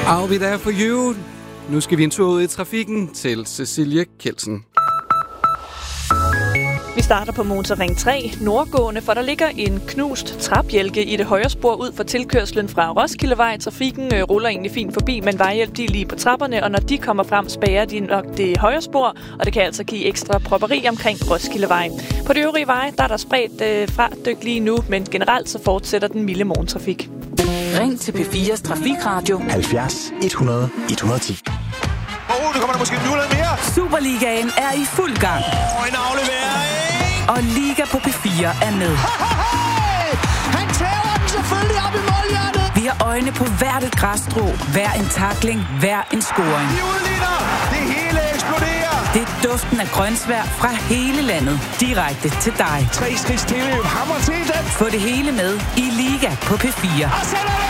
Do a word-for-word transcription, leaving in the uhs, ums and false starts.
I'll be there for you. Nu skal vi en tur ud i trafikken til Cecilie Kjeldsen. Vi starter på Motorring tre, nordgående, for der ligger en knust trapbjælke i det højre spor ud for tilkørslen fra Roskildevej. Trafikken øh, ruller egentlig fint forbi, men vejhjælp de er lige på trapperne, og når de kommer frem, spærrer de nok det højre spor, og det kan altså give ekstra propperi omkring Roskildevej. På de øvrige veje, der er der spredt øh, fartdyk lige nu, men generelt så fortsætter den milde morgentrafik. Ring til P fire's Trafikradio halvfjerds hundrede et hundrede og ti. Åh, oh, nu kommer der måske nu lidt mere. Superligaen er i fuld gang. Åh, oh, en aflevering. Og Liga på P fire er med. Han tager den selvfølgelig op i målhjertet. Vi har øjne på hvert et græsstrå, hver en tackling, hver en scoring. De udligner. Det hele eksploderer. Det er duften af grønsvær fra hele landet, direkte til dig. Tre skridt stille, hammer til den. Få det hele med i Liga på P fire. Og sætter